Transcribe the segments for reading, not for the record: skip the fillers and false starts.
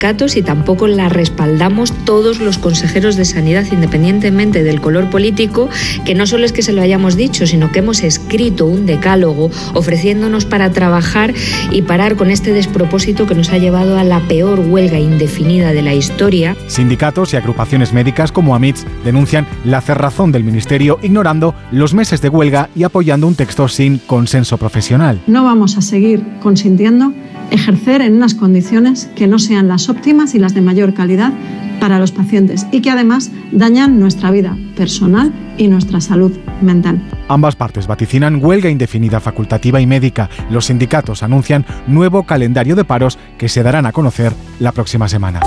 y tampoco la respaldamos todos los consejeros de sanidad, independientemente del color político, que no solo es que se lo hayamos dicho, sino que hemos escrito un decálogo ofreciéndonos para trabajar y parar con este despropósito que nos ha llevado a la peor huelga indefinida de la historia. Sindicatos y agrupaciones médicas como AMITS denuncian la cerrazón del Ministerio, ignorando los meses de huelga y apoyando un texto sin consenso profesional. No vamos a seguir consintiendo ejercer en unas condiciones que no sean las óptimas y las de mayor calidad para los pacientes y que además dañan nuestra vida personal y nuestra salud mental. Ambas partes vaticinan huelga indefinida facultativa y médica. Los sindicatos anuncian nuevo calendario de paros que se darán a conocer la próxima semana.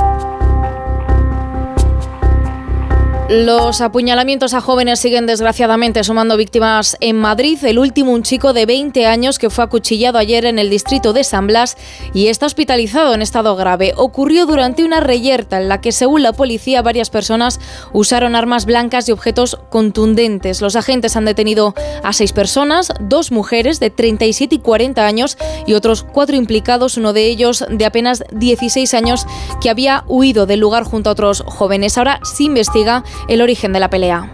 Los apuñalamientos a jóvenes siguen desgraciadamente sumando víctimas en Madrid. El último, un chico de 20 años que fue acuchillado ayer en el distrito de San Blas y está hospitalizado en estado grave. Ocurrió durante una reyerta en la que, según la policía, varias personas usaron armas blancas y objetos contundentes. Los agentes han detenido a 6 personas, 2 mujeres de 37 y 40 años y otros 4 implicados, uno de ellos de apenas 16 años que había huido del lugar junto a otros jóvenes. Ahora se investiga el origen de la pelea.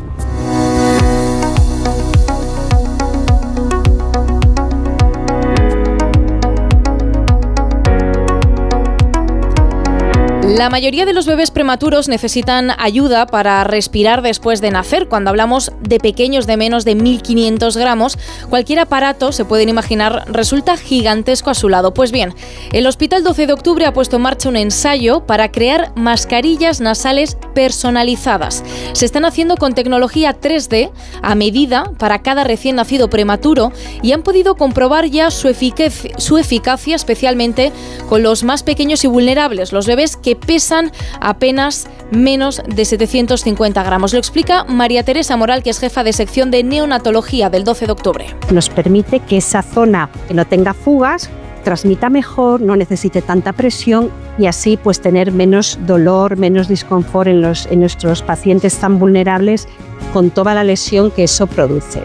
La mayoría de los bebés prematuros necesitan ayuda para respirar después de nacer. Cuando hablamos de pequeños de menos de 1.500 gramos, cualquier aparato, se pueden imaginar, resulta gigantesco a su lado. Pues bien, el Hospital 12 de Octubre ha puesto en marcha un ensayo para crear mascarillas nasales personalizadas. Se están haciendo con tecnología 3D a medida para cada recién nacido prematuro y han podido comprobar ya su eficacia, especialmente con los más pequeños y vulnerables, los bebés que pesan apenas menos de 750 gramos. Lo explica María Teresa Moral, que es jefa de sección de neonatología del 12 de octubre. Nos permite que esa zona que no tenga fugas transmita mejor, no necesite tanta presión y así pues tener menos dolor, menos disconfort en nuestros pacientes tan vulnerables con toda la lesión que eso produce.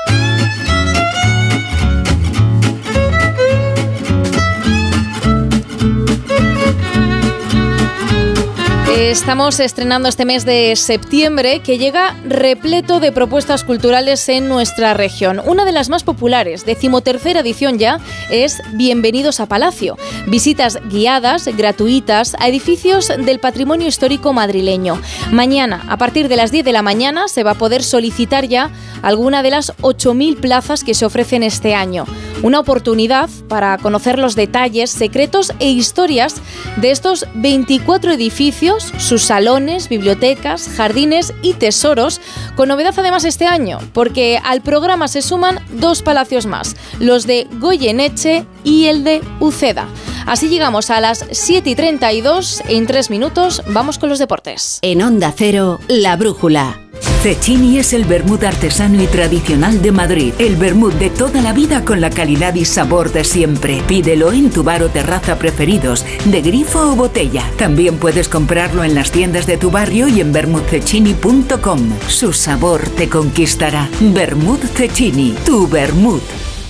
Estamos estrenando este mes de septiembre que llega repleto de propuestas culturales en nuestra región. Una de las más populares, 13ª edición ya, es Bienvenidos a Palacio. Visitas guiadas, gratuitas, a edificios del patrimonio histórico madrileño. Mañana, a partir de las 10 de la mañana, se va a poder solicitar ya alguna de las 8.000 plazas que se ofrecen este año. Una oportunidad para conocer los detalles, secretos e historias de estos 24 edificios, sus salones, bibliotecas, jardines y tesoros, con novedad además este año, porque al programa se suman 2 palacios más, los de Goyeneche y el de Uceda. Así llegamos a las 7:32, en 3 minutos vamos con los deportes. En Onda Cero, La Brújula. Cecchini es el vermut artesano y tradicional de Madrid. El vermut de toda la vida con la calidad y sabor de siempre. Pídelo en tu bar o terraza preferidos, de grifo o botella. También puedes comprarlo en las tiendas de tu barrio y en vermutcecchini.com. Su sabor te conquistará. Vermut Cecchini, tu vermut.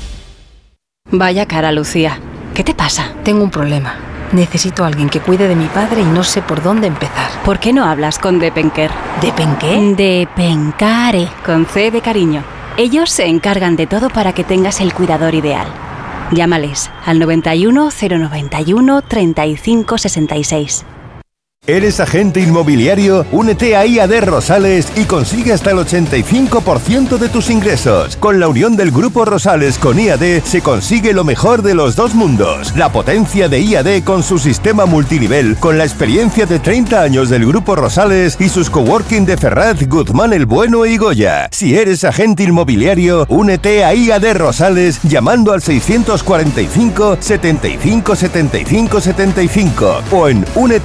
Vaya cara, Lucía. ¿Qué te pasa? Tengo un problema. Necesito a alguien que cuide de mi padre y no sé por dónde empezar. ¿Por qué no hablas con Depenker? ¿Depenqué? Depencare, con C de cariño. Ellos se encargan de todo para que tengas el cuidador ideal. Llámales al 91 091 35 66. ¿Eres agente inmobiliario? Únete a IAD Rosales y consigue hasta el 85% de tus ingresos. Con la unión del Grupo Rosales con IAD se consigue lo mejor de los dos mundos. La potencia de IAD con su sistema multinivel, con la experiencia de 30 años del Grupo Rosales y sus coworking de Ferraz, Guzmán el Bueno y Goya. Si eres agente inmobiliario, únete a IAD Rosales llamando al 645 75 75 75 o en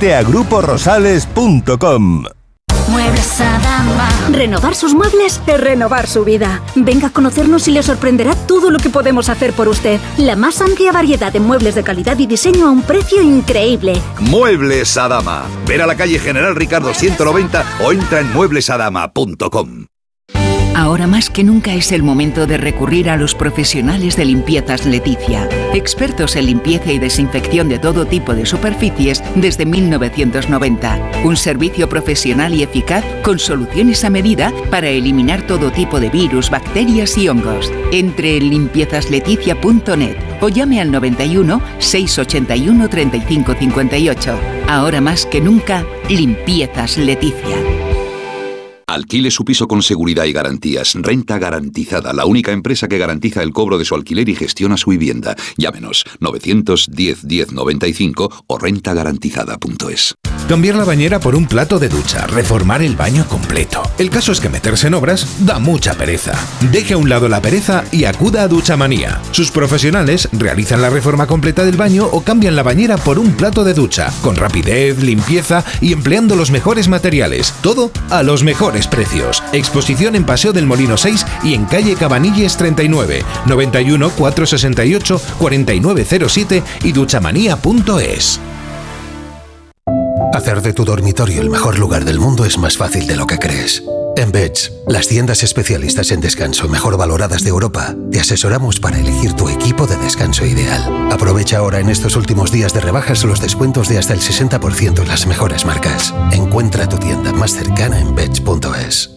úneteagruporosales.com. Muebles Adama. Renovar sus muebles es renovar su vida. Venga a conocernos y le sorprenderá todo lo que podemos hacer por usted. La más amplia variedad de muebles de calidad y diseño a un precio increíble. Muebles Adama. Ver a la calle General Ricardo 190 o entra en mueblesadama.com. Ahora más que nunca es el momento de recurrir a los profesionales de Limpiezas Leticia, expertos en limpieza y desinfección de todo tipo de superficies desde 1990. Un servicio profesional y eficaz con soluciones a medida para eliminar todo tipo de virus, bacterias y hongos. Entre en limpiezasLeticia.net o llame al 91 681 35 58. Ahora más que nunca, Limpiezas Leticia. Alquile su piso con seguridad y garantías. Renta Garantizada, la única empresa que garantiza el cobro de su alquiler y gestiona su vivienda. Llámenos 910 10 95 o rentagarantizada.es. Cambiar la bañera por un plato de ducha, reformar el baño completo. El caso es que meterse en obras da mucha pereza. Deje a un lado la pereza y acuda a Duchamanía. Sus profesionales realizan la reforma completa del baño o cambian la bañera por un plato de ducha, con rapidez, limpieza y empleando los mejores materiales. Todo a los mejores precios. Exposición en Paseo del Molino 6 y en calle Cabanilles 39, 91 468 4907 y duchamanía.es. Hacer de tu dormitorio el mejor lugar del mundo es más fácil de lo que crees. En Beds, las tiendas especialistas en descanso mejor valoradas de Europa, te asesoramos para elegir tu equipo de descanso ideal. Aprovecha ahora en estos últimos días de rebajas los descuentos de hasta el 60% en las mejores marcas. Encuentra tu tienda más cercana en beds.es.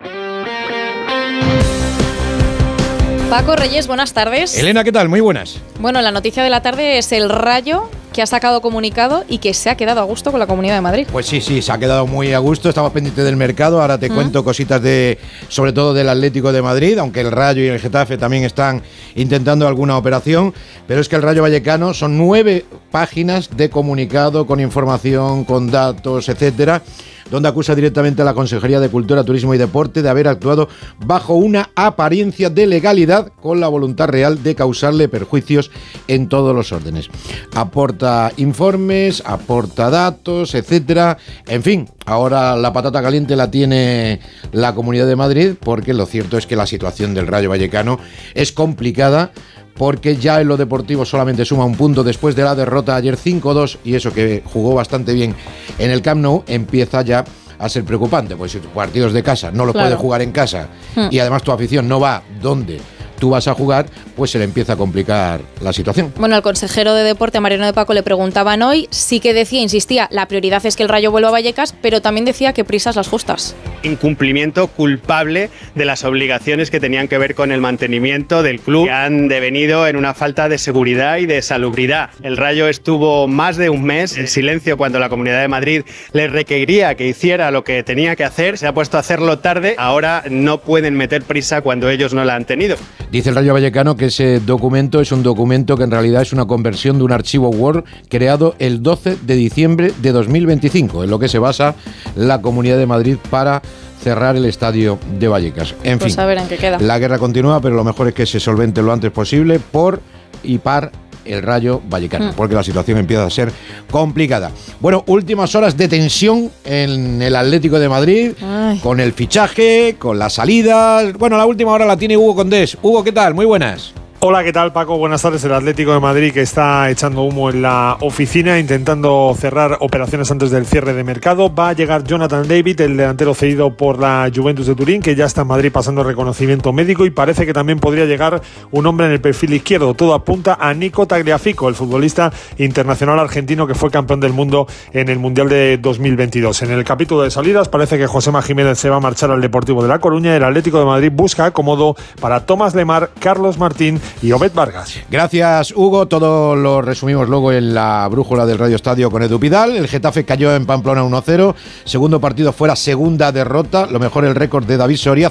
Paco Reyes, buenas tardes. Elena, ¿qué tal? Muy buenas. Bueno, la noticia de la tarde es el Rayo, que ha sacado comunicado y que se ha quedado a gusto con la Comunidad de Madrid. Pues sí, se ha quedado muy a gusto, estaba pendiente del mercado, ahora te cuento cositas sobre todo del Atlético de Madrid, aunque el Rayo y el Getafe también están intentando alguna operación, pero es que el Rayo Vallecano son 9 páginas de comunicado con información, con datos, etcétera, donde acusa directamente a la Consejería de Cultura, Turismo y Deporte de haber actuado bajo una apariencia de legalidad con la voluntad real de causarle perjuicios en todos los órdenes. Aporta informes, aporta datos, etcétera. En fin, ahora la patata caliente la tiene la Comunidad de Madrid, porque lo cierto es que la situación del Rayo Vallecano es complicada, porque ya en lo deportivo solamente suma un punto después de la derrota ayer 5-2, y eso que jugó bastante bien en el Camp Nou empieza ya a ser preocupante, pues si tus partidos de casa no los puedes jugar en casa y además tu afición no va donde tú vas a jugar, pues se le empieza a complicar la situación. Bueno, al consejero de Deporte, Mariano de Paco, le preguntaban hoy, sí que decía, insistía, la prioridad es que el Rayo vuelva a Vallecas, pero también decía que prisas las justas. Incumplimiento culpable de las obligaciones que tenían que ver con el mantenimiento del club, que han devenido en una falta de seguridad y de salubridad. El Rayo estuvo más de un mes en silencio cuando la Comunidad de Madrid le requería que hiciera lo que tenía que hacer, se ha puesto a hacerlo tarde, ahora no pueden meter prisa cuando ellos no la han tenido. Dice el Rayo Vallecano que ese documento es un documento que en realidad es una conversión de un archivo Word creado el 12 de diciembre de 2025, en lo que se basa la Comunidad de Madrid para cerrar el estadio de Vallecas. En fin, a ver en qué queda. La guerra continúa, pero lo mejor es que se solvente lo antes posible por y par el Rayo Vallecano, porque la situación empieza a ser complicada. Bueno, últimas horas de tensión en el Atlético de Madrid, con el fichaje, con las salidas. Bueno, la última hora la tiene Hugo Condés. Hugo, ¿qué tal? Muy buenas. Hola, ¿qué tal, Paco? Buenas tardes. El Atlético de Madrid, que está echando humo en la oficina, intentando cerrar operaciones antes del cierre de mercado. Va a llegar Jonathan David, el delantero cedido por la Juventus de Turín, que ya está en Madrid pasando reconocimiento médico, y parece que también podría llegar un hombre en el perfil izquierdo. Todo apunta a Nico Tagliafico, el futbolista internacional argentino que fue campeón del mundo en el Mundial de 2022. En el capítulo de salidas parece que Josema Jiménez se va a marchar al Deportivo de La Coruña. El Atlético de Madrid busca acomodo para Tomás Lemar, Carlos Martín y Obed Vargas. Gracias, Hugo. Todo lo resumimos luego en la brújula del Radio Estadio con Edu Pidal. El Getafe cayó en Pamplona 1-0. Segundo partido fuera, segunda derrota. Lo mejor el récord de David Soria,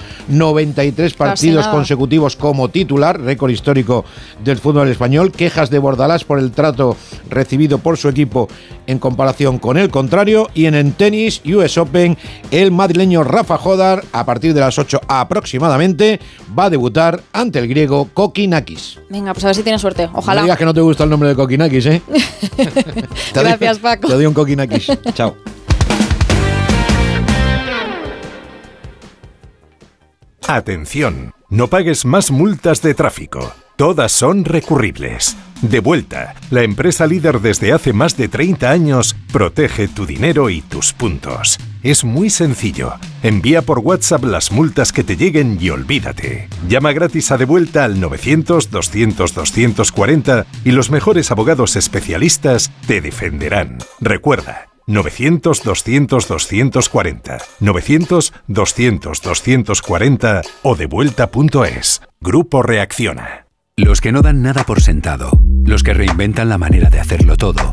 193 partidos consecutivos como titular, récord histórico del fútbol español. Quejas de Bordalás por el trato recibido por su equipo en comparación con el contrario. Y en el tenis, US Open, el madrileño Rafa Jodar, a partir de las 8 aproximadamente, va a debutar ante el griego Kokinakis. Venga, pues a ver si tienes suerte. Ojalá. No digas que no te gusta el nombre de Kokinakis, ¿eh? Gracias, Paco. Te doy un Kokinakis. Chao. Atención, no pagues más multas de tráfico. Todas son recurribles. Devuelta, la empresa líder desde hace más de 30 años, protege tu dinero y tus puntos. Es muy sencillo. Envía por WhatsApp las multas que te lleguen y olvídate. Llama gratis a Devuelta al 900-200-240 y los mejores abogados especialistas te defenderán. Recuerda, 900-200-240, 900-200-240 o devuelta.es. Grupo Reacciona. Los que no dan nada por sentado, los que reinventan la manera de hacerlo todo,